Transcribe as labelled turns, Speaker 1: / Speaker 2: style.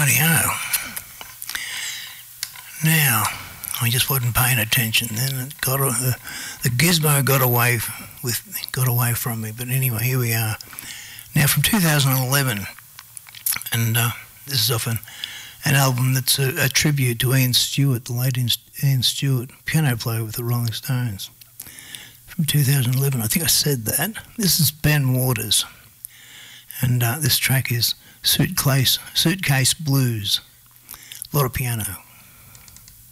Speaker 1: Rightio. Now, I just wasn't paying attention. Then it the gizmo got away from me. But anyway, here we are. Now from 2011, and this is often an album that's a tribute to Ian Stewart, the late Ian Stewart, piano player with the Rolling Stones. From 2011, I think I said that. This is Ben Waters, and this track is Suitcase Blues. A lot of piano.